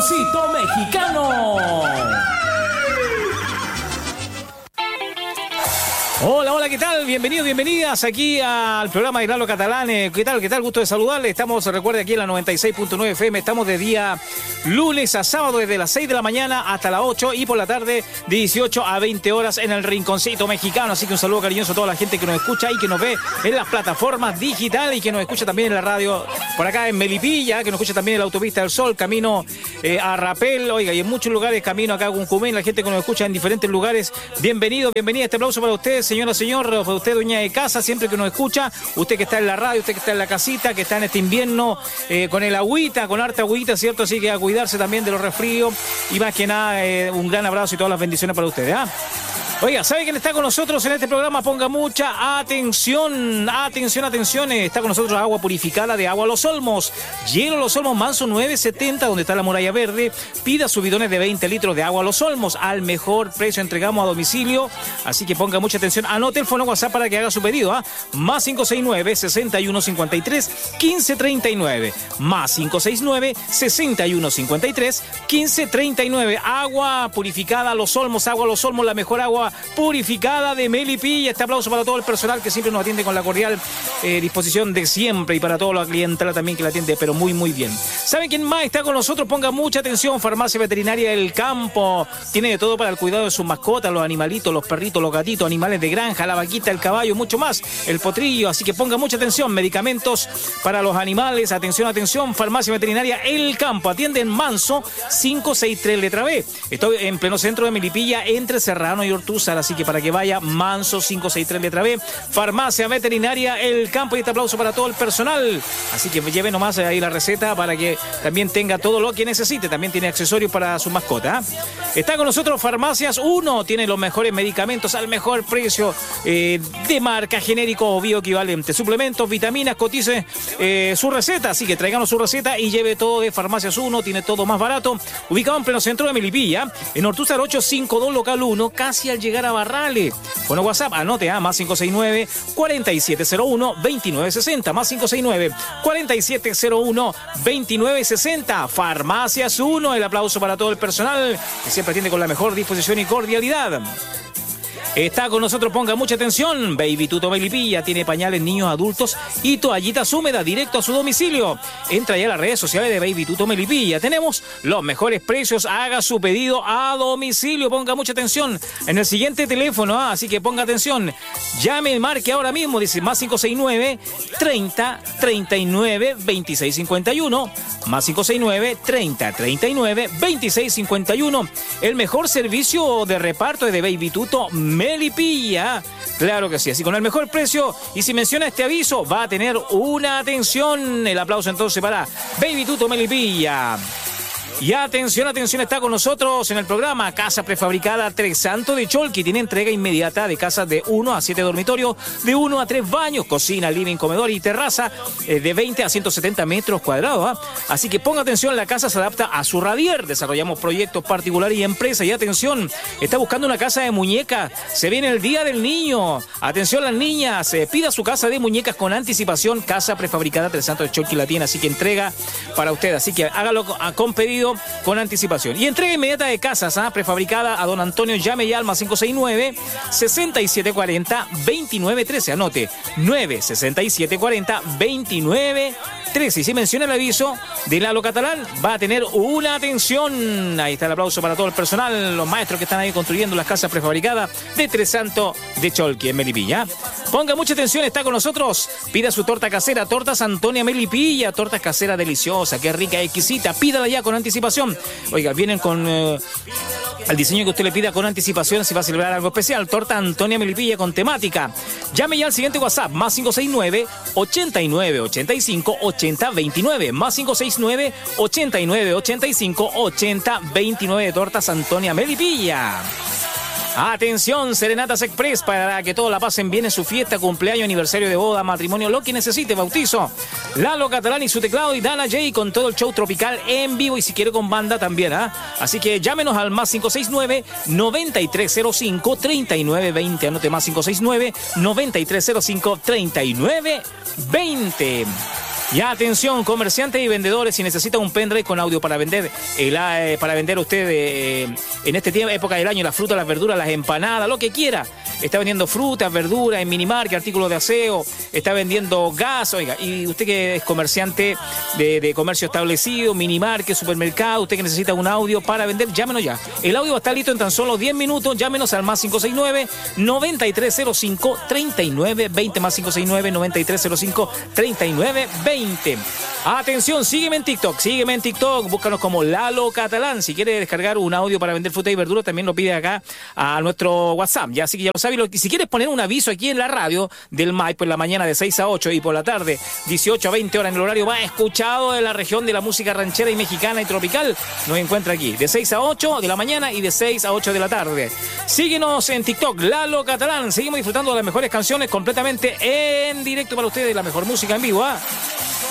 Rinconcito Mexicano. Hola, hola, ¿qué tal? Bienvenidos, bienvenidas aquí al programa de Lalo Catalán. ¿Qué tal? ¿Qué tal? Gusto de saludarle. Estamos, recuerde, aquí en la 96.9 FM. Estamos de día lunes a sábado desde las 6 de la mañana hasta las 8 y por la tarde de 18 a 20 horas en el Rinconcito Mexicano. Así que un saludo cariñoso a toda la gente que nos escucha y que nos ve en las plataformas digitales y que nos escucha también en la radio por acá en Melipilla, que nos escucha también en la Autopista del Sol, camino a Rapel, oiga, y en muchos lugares, camino acá a Cuncumén, la gente que nos escucha en diferentes lugares. Bienvenido, bienvenida. Este aplauso para ustedes, señora, señor, para usted, dueña de casa, siempre que nos escucha, usted que está en la radio, usted que está en la casita, que está en este invierno con el agüita, con harta agüita, ¿cierto? Así que a cuidarse también de los resfríos y más que nada un gran abrazo y todas las bendiciones para ustedes, ¿ah? Oiga, ¿sabe quién está con nosotros en este programa? Ponga mucha atención, atención. Está con nosotros agua purificada de Agua Los Olmos. Hielo Los Olmos Manso 970, donde está la Muralla Verde. Pida sus bidones de 20 litros de Agua Los Olmos. Al mejor precio entregamos a domicilio. Así que ponga mucha atención. Anote el teléfono WhatsApp para que haga su pedido, ¿ah? Más 569-6153-1539. Más 569-6153-1539. Agua purificada Los Olmos. Agua Los Olmos, la mejor agua purificada de Melipilla. Este aplauso para todo el personal que siempre nos atiende con la cordial disposición de siempre y para toda la clientela también que la atiende pero muy muy bien. ¿Saben quién más está con nosotros? Ponga mucha atención. Farmacia Veterinaria del Campo. Tiene de todo para el cuidado de sus mascotas, los animalitos, los perritos, los gatitos, animales de granja, la vaquita, el caballo, mucho más, el potrillo. Así que ponga mucha atención. Medicamentos para los animales. Atención. Farmacia Veterinaria El Campo. Atiende en Manso 563 letra B. Estoy en pleno centro de Melipilla entre Serrano y Ortúzar. Así que para que vaya, Manso 563 letra B, Farmacia Veterinaria El Campo. Y este aplauso para todo el personal. Así que lleve nomás ahí la receta para que también tenga todo lo que necesite. También tiene accesorios para su mascota. Está con nosotros Farmacias 1. Tiene los mejores medicamentos al mejor precio, de marca, genérico o bioequivalente. Suplementos, vitaminas, cotice su receta. Así que tráiganos su receta y lleve todo de Farmacias 1. Tiene todo más barato. Ubicado en pleno centro de Melipilla, en Ortúzar 852 local 1, casi al llegar a Barrales. Bueno, WhatsApp, anote, más 569-4701-2960, más 569-4701-2960. Farmacias 1, el aplauso para todo el personal que siempre atiende con la mejor disposición y cordialidad. Está con nosotros, ponga mucha atención, Baby Tuto Melipilla. Tiene pañales niños, adultos y toallitas húmedas directo a su domicilio. Entra ya a las redes sociales de Baby Tuto Melipilla. Tenemos los mejores precios. Haga su pedido a domicilio. Ponga mucha atención en el siguiente teléfono, así que ponga atención. Llame, marque ahora mismo, dice más 569-30-39-2651. Más 569-30-39-2651. El mejor servicio de reparto es de Baby Tuto Melipilla. Claro que sí, así con el mejor precio. Y si menciona este aviso, va a tener una atención. El aplauso entonces para Baby Tuto Melipilla. Y atención, está con nosotros en el programa Casa Prefabricada Tres Santos de Cholqui. Tiene entrega inmediata de casas de 1 a 7 dormitorios, de 1 a 3 baños, cocina, living, comedor y terraza de 20 a 170 metros cuadrados. Así que ponga atención, la casa se adapta a su radier. Desarrollamos proyectos particulares y empresas. Y atención, está buscando una casa de muñecas. Se viene el Día del Niño. Atención las niñas, pida su casa de muñecas con anticipación. Casa Prefabricada Tres Santos de Cholqui la tiene, así que entrega para usted. Así que hágalo con pedido con anticipación. Y entrega inmediata de casas prefabricada a don Antonio. Llame ya al más 569-6740-2913. Anote, 96740-2913. Y si menciona el aviso de Lalo Catalán, va a tener una atención. Ahí está el aplauso para todo el personal, los maestros que están ahí construyendo las casas prefabricadas de Tres Santos de Cholqui en Melipilla. Ponga mucha atención, está con nosotros. Pida su torta casera, Tortas Antonia Melipilla. Tortas caseras deliciosas, qué rica, exquisita. Pídala ya con anticipación. Oiga, vienen con el diseño que usted le pida con anticipación si va a celebrar algo especial. Torta Antonia Melipilla con temática. Llame ya al siguiente WhatsApp, más 569-8985-8029. Más 569-8985-8029. Tortas Antonia Melipilla. Atención, Serenatas Express, para que todos la pasen bien en su fiesta, cumpleaños, aniversario de boda, matrimonio, lo que necesite, bautizo. Lalo Catalán y su teclado y Dana J con todo el show tropical en vivo y si quiere con banda también, Así que llámenos al más 569-9305-3920. Anote, más 569-9305-3920. Ya, atención, comerciantes y vendedores, si necesitan un pendrive con audio para vender usted en este tiempo, época del año, las frutas, las verduras, las empanadas, lo que quiera. Está vendiendo frutas, verduras en Minimarket, artículos de aseo, está vendiendo gas, oiga, y usted que es comerciante de comercio establecido, Minimarket, supermercado, usted que necesita un audio para vender, llámenos ya. El audio va a estar listo en tan solo 10 minutos, llámenos al más 569-9305-3920, más 569-9305-3920. Atención, sígueme en TikTok, búscanos como Lalo Catalán. Si quiere descargar un audio para vender fruta y verdura, también lo pide acá a nuestro WhatsApp, ya, así que ya lo sabe. Si quieres poner un aviso aquí en la radio del MAI, pues la mañana de 6 a 8 y por la tarde 18 a 20 horas en el horario más escuchado de la región de la música ranchera y mexicana y tropical, nos encuentra aquí de 6 a 8 de la mañana y de 6 a 8 de la tarde. Síguenos en TikTok, Lalo Catalán. Seguimos disfrutando de las mejores canciones completamente en directo para ustedes, la mejor música en vivo, ¿ah?